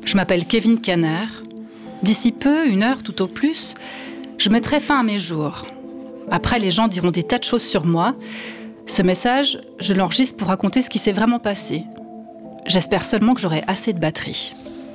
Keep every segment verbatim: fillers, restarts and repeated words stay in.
Je m'appelle Kevin Kanner. D'ici peu, une heure tout au plus, je mettrai fin à mes jours. Après, les gens diront des tas de choses sur moi. Ce message, je l'enregistre pour raconter ce qui s'est vraiment passé. J'espère seulement que j'aurai assez de batterie.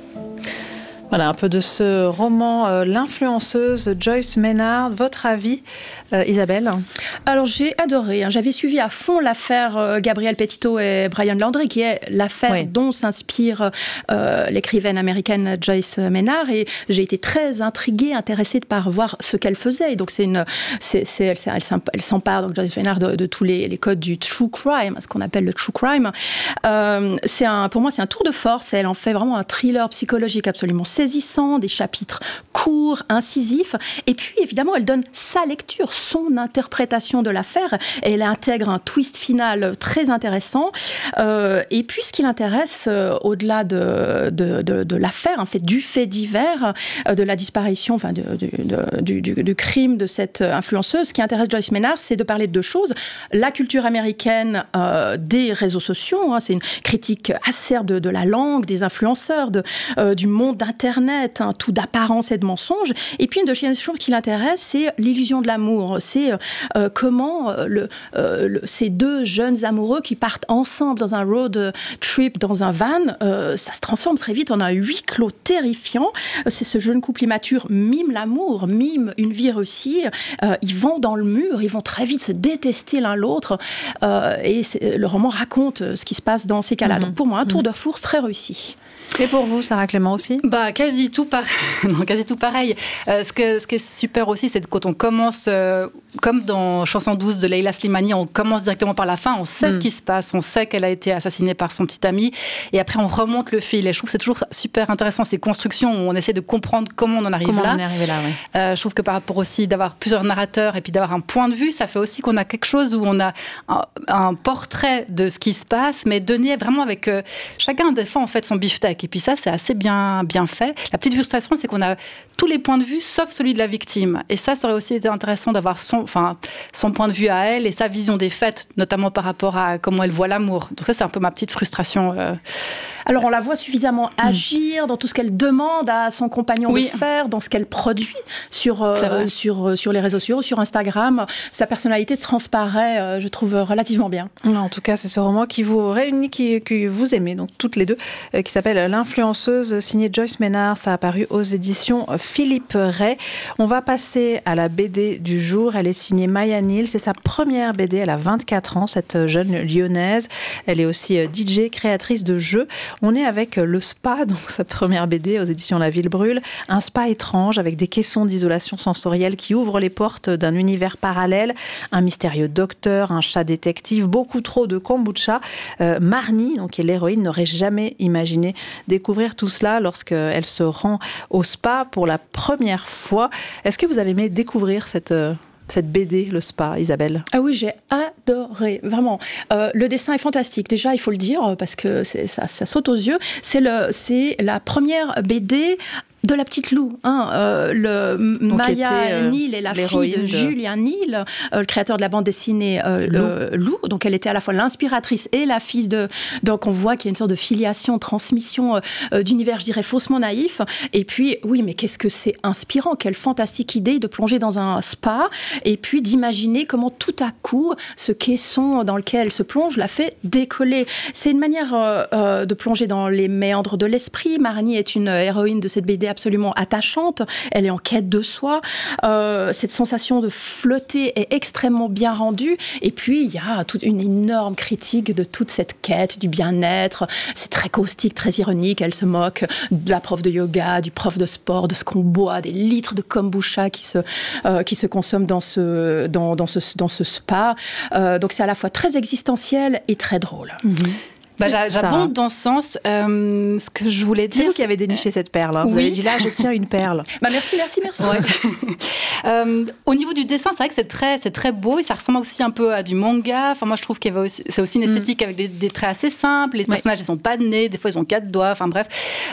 Voilà, un peu de ce roman euh, L'influenceuse, Joyce Maynard. Votre avis, euh, Isabelle ? Alors, j'ai adoré. Hein. J'avais suivi à fond l'affaire euh, Gabrielle Petito et Brian Laundrie, qui est l'affaire oui. dont s'inspire euh, l'écrivaine américaine Joyce Maynard. Et j'ai été très intriguée, intéressée par voir ce qu'elle faisait. Et donc, c'est une, c'est, c'est, elle, elle, elle s'empare, donc, Joyce Maynard, de, de tous les, les codes du true crime, ce qu'on appelle le true crime. Euh, c'est un, pour moi, c'est un tour de force. Elle en fait vraiment un thriller psychologique absolument saisissant, des chapitres courts, incisifs, et puis évidemment elle donne sa lecture, son interprétation de l'affaire, et elle intègre un twist final très intéressant, euh, et puis ce qui l'intéresse, euh, au-delà de, de, de, de l'affaire, en fait, du fait divers, euh, de la disparition, enfin de, de, de, du, du, du crime de cette influenceuse, ce qui intéresse Joyce Maynard, c'est de parler de deux choses: la culture américaine euh, des réseaux sociaux, hein, c'est une critique acerbe de, de la langue, des influenceurs, de, euh, du monde Internet, hein, tout d'apparence et de mensonge. Et puis une deuxième chose qui l'intéresse, c'est l'illusion de l'amour. C'est euh, comment euh, le, euh, le, ces deux jeunes amoureux qui partent ensemble dans un road trip, dans un van, euh, ça se transforme très vite en un huis clos terrifiant. C'est ce jeune couple immature mime l'amour, mime une vie réussie. Euh, ils vont dans le mur, ils vont très vite se détester l'un l'autre. Euh, et le roman raconte ce qui se passe dans ces cas-là. Mmh. Donc pour moi, un tour mmh. de force très réussi. Et pour vous, Sarah Clément aussi ? Bah, quasi tout, par... non, quasi tout pareil. Euh, ce, que, ce qui est super aussi, c'est quand on commence, euh, comme dans Chanson douze de Leila Slimani, on commence directement par la fin, on sait mm. ce qui se passe, on sait qu'elle a été assassinée par son petit ami, et après on remonte le fil. Et je trouve que c'est toujours super intéressant, ces constructions où on essaie de comprendre comment on en arrive comment là. on est arrivé là, oui. Euh, je trouve que par rapport aussi d'avoir plusieurs narrateurs et puis d'avoir un point de vue, ça fait aussi qu'on a quelque chose où on a un, un portrait de ce qui se passe, mais donné vraiment avec... Euh, chacun défend en fait son beefsteak. Et puis ça, c'est assez bien, bien fait. La petite frustration, c'est qu'on a tous les points de vue, sauf celui de la victime. Et ça, ça aurait aussi été intéressant d'avoir son, enfin, son point de vue à elle et sa vision des faits, notamment par rapport à comment elle voit l'amour. Donc ça, c'est un peu ma petite frustration. Euh... Alors, on la voit suffisamment agir dans tout ce qu'elle demande à son compagnon oui. de faire, dans ce qu'elle produit sur, euh, sur, sur les réseaux sociaux, sur Instagram. Sa personnalité transparaît, euh, je trouve, relativement bien. En tout cas, c'est ce roman qui vous réunit, qui, que vous aimez, donc toutes les deux, euh, qui s'appelle L'influenceuse, signée Joyce Maynard. Ça a paru aux éditions Philippe Ray. On va passer à la B D du jour. Elle est signée Maya Neal. C'est sa première B D. Elle a vingt-quatre ans, cette jeune lyonnaise. Elle est aussi D J, créatrice de jeux. On est avec Le Spa, donc sa première B D aux éditions La Ville Brûle. Un spa étrange avec des caissons d'isolation sensorielle qui ouvrent les portes d'un univers parallèle. Un mystérieux docteur, un chat détective, beaucoup trop de kombucha. Euh, Marnie, donc, qui est l'héroïne, n'aurait jamais imaginé découvrir tout cela lorsqu'elle se rend au spa pour la première fois. Est-ce que vous avez aimé découvrir cette... Euh cette B D, Le Spa, Isabelle? Ah oui, j'ai adoré, vraiment. Euh, le dessin est fantastique, déjà, il faut le dire, parce que c'est, ça, ça saute aux yeux. C'est, le, c'est la première B D de la petite Lou, hein, euh, le donc Maya euh, Neal est la fille de, de Julien Neal, euh, le créateur de la bande dessinée euh, Lou. Euh, Lou. Donc elle était à la fois l'inspiratrice et la fille de. Donc on voit qu'il y a une sorte de filiation, transmission euh, d'univers, je dirais faussement naïf. Et puis oui, mais qu'est-ce que c'est inspirant, quelle fantastique idée de plonger dans un spa et puis d'imaginer comment tout à coup ce caisson dans lequel elle se plonge la fait décoller. C'est une manière euh, euh, de plonger dans les méandres de l'esprit. Marnie est une héroïne de cette B D absolument attachante, elle est en quête de soi, euh, cette sensation de flotter est extrêmement bien rendue, et puis il y a toute une énorme critique de toute cette quête du bien-être, c'est très caustique, très ironique, elle se moque de la prof de yoga, du prof de sport, de ce qu'on boit, des litres de kombucha qui se, euh, qui se consomment dans ce, dans, dans ce, dans ce spa, euh, donc c'est à la fois très existentiel et très drôle. Mm-hmm. Bah, j'abonde dans ce sens. Euh, ce que je voulais dire. C'est vous qui avez déniché cette perle. Hein. Vous oui. avez dit là, je tiens une perle. Bah merci, merci, merci. Ouais. euh, au niveau du dessin, c'est vrai que c'est très, c'est très beau et ça ressemble aussi un peu à du manga. Enfin, moi, je trouve qu'il y avait aussi, c'est aussi une esthétique mm. avec des, des traits assez simples. Les personnages, ouais. ils n'ont pas de nez. Des fois, ils ont quatre doigts. Enfin, bref.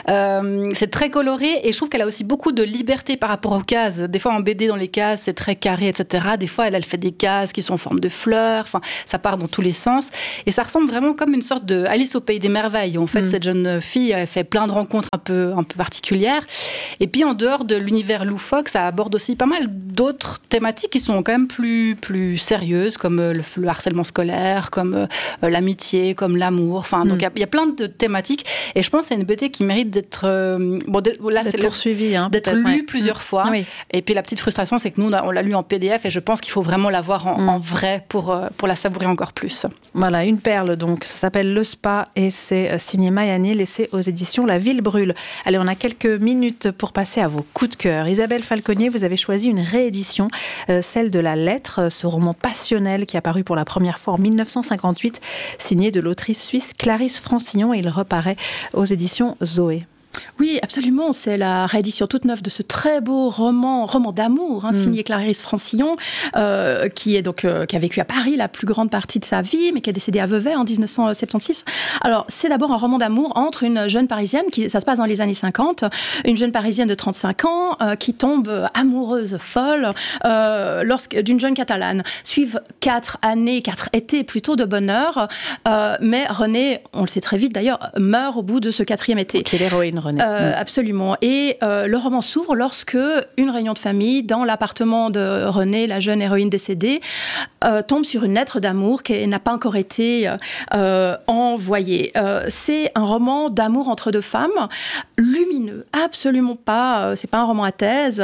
Euh, c'est très coloré et je trouve qu'elle a aussi beaucoup de liberté par rapport aux cases. Des fois, en B D, dans les cases, c'est très carré, et cetera. Des fois, elle, elle fait des cases qui sont en forme de fleurs. Enfin, ça part dans tous les sens. Et ça ressemble vraiment comme une sorte de Alice au pays des merveilles. En fait, mmh. cette jeune fille elle fait plein de rencontres un peu, un peu particulières. Et puis, en dehors de l'univers loufoque, ça aborde aussi pas mal d'autres thématiques qui sont quand même plus, plus sérieuses, comme le, le harcèlement scolaire, comme euh, l'amitié, comme l'amour. Enfin, mmh. donc, il y, y a plein de thématiques. Et je pense que c'est une B D qui mérite d'être... Euh, bon, de, là, d'être c'est poursuivie, hein, d'être lue ouais. plusieurs mmh. fois. Oui. Et puis, la petite frustration, c'est que nous, on l'a lu en P D F et je pense qu'il faut vraiment la voir en, mmh. en vrai pour, euh, pour la savourer encore plus. Voilà, une perle donc. Ça s'appelle Le Spa et c'est signé Maya Neal et c'est aux éditions La Ville Brûle. Allez, on a quelques minutes pour passer à vos coups de cœur. Isabelle Falconier, vous avez choisi une réédition, euh, celle de La Lettre, ce roman passionnel qui est apparu pour la première fois en dix-neuf cent cinquante-huit, signé de l'autrice suisse Clarisse Francillon et il reparaît aux éditions Zoé. Oui, absolument. C'est la réédition toute neuve de ce très beau roman, roman d'amour, hein, mmh. signé Clarisse Francillon, euh, qui est donc euh, qui a vécu à Paris la plus grande partie de sa vie, mais qui est décédée à Vevey en dix-neuf cent soixante-seize. Alors, c'est d'abord un roman d'amour entre une jeune Parisienne, qui, ça se passe dans les années cinquante, une jeune Parisienne de trente-cinq ans euh, qui tombe amoureuse folle euh, lorsque, d'une jeune Catalane. Suivent quatre années, quatre étés plutôt de bonheur, euh, mais Renée, on le sait très vite d'ailleurs, meurt au bout de ce quatrième été. Qui est l'héroïne. Euh, mmh. Absolument. Et euh, le roman s'ouvre lorsque une réunion de famille dans l'appartement de Renée, la jeune héroïne décédée, euh, tombe sur une lettre d'amour qui n'a pas encore été euh, envoyée. Euh, c'est un roman d'amour entre deux femmes, lumineux, absolument pas. Euh, c'est pas un roman à thèse.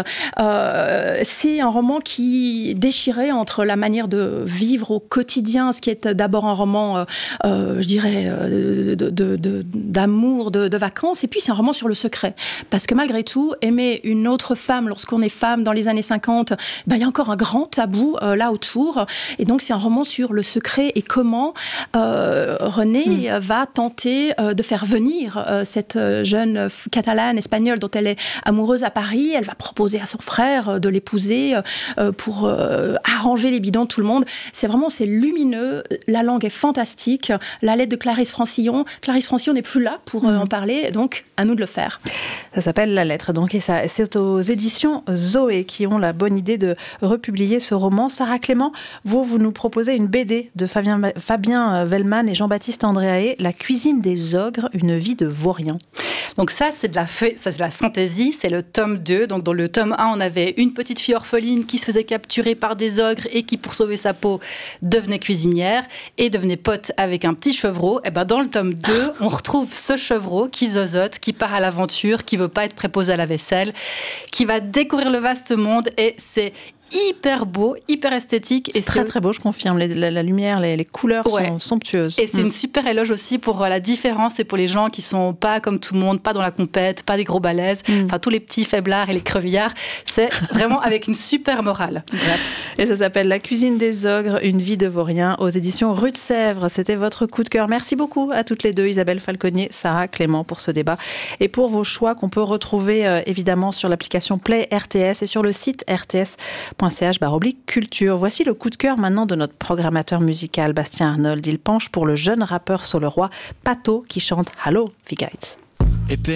Euh, c'est un roman qui déchirait entre la manière de vivre au quotidien, ce qui est d'abord un roman, euh, euh, je dirais, euh, de, de, de, d'amour, de, de vacances, et puis c'est un roman sur le secret. Parce que malgré tout, aimer une autre femme lorsqu'on est femme dans les années cinquante, ben, il y a encore un grand tabou euh, là autour. Et donc, c'est un roman sur le secret et comment euh, Renée mmh. va tenter euh, de faire venir euh, cette jeune Catalane espagnole dont elle est amoureuse à Paris. Elle va proposer à son frère de l'épouser euh, pour euh, arranger les bidons de tout le monde. C'est vraiment, c'est lumineux. La langue est fantastique. La lettre de Clarisse Francillon. Clarisse Francillon n'est plus là pour euh, mmh. en parler. Donc, à nous de le faire. Ça s'appelle La Lettre, donc, et ça, c'est aux éditions Zoé qui ont la bonne idée de republier ce roman. Sarah Clément, vous, vous nous proposez une B D de Fabien, Fabien Wellman et Jean-Baptiste Andréaé, La cuisine des ogres, une vie de vaurien. Donc ça, c'est de la, ça, c'est de la fantaisie, c'est le tome deux. Donc dans le tome un, on avait une petite fille orpheline qui se faisait capturer par des ogres et qui, pour sauver sa peau, devenait cuisinière et devenait pote avec un petit chevreau. Et ben dans le tome deux, on retrouve ce chevreau qui zozote, qui part à l'aventure, qui veut pas être préposé à la vaisselle, qui va découvrir le vaste monde et c'est hyper beau, hyper esthétique. C'est et très c'est... très beau, je confirme. Les, la, la lumière, les, les couleurs ouais. sont somptueuses. Et c'est mmh. une super éloge aussi pour la différence et pour les gens qui sont pas comme tout le monde, pas dans la compète, pas des gros balèzes, mmh. enfin tous les petits faiblards et les crevillards. C'est vraiment avec une super morale. Bref. Et ça s'appelle La cuisine des ogres, une vie de vaurien aux éditions Rue de Sèvres. C'était votre coup de cœur. Merci beaucoup à toutes les deux, Isabelle Falconier, Sarah Clément, pour ce débat et pour vos choix qu'on peut retrouver euh, évidemment sur l'application Play R T S et sur le site r t s point c h barre oblique culture. Voici le coup de cœur maintenant de notre programmateur musical Bastien Arnold. Il penche pour le jeune rappeur Soleroy Pato qui chante Hallo, wie geht's?